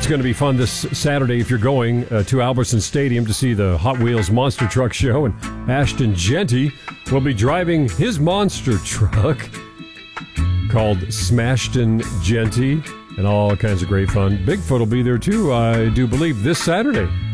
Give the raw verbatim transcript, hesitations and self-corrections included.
It's going to be fun this Saturday if you're going uh, to Albertson Stadium to see the Hot Wheels Monster Truck Show. And Ashton Genty will be driving his monster truck called Smashton Genty, and all kinds of great fun. Bigfoot will be there too, I do believe, this Saturday.